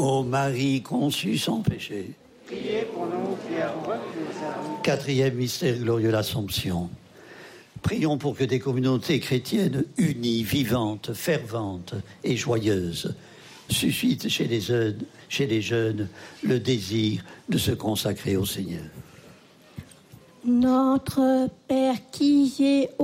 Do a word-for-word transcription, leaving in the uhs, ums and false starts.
Ô Marie conçue sans péché. Priez pour nous qui avons reçu. Quatrième mystère glorieux, l'Assomption. Prions pour que des communautés chrétiennes unies, vivantes, ferventes et joyeuses suscitent chez les jeunes, chez les jeunes le désir de se consacrer au Seigneur. Notre Père qui es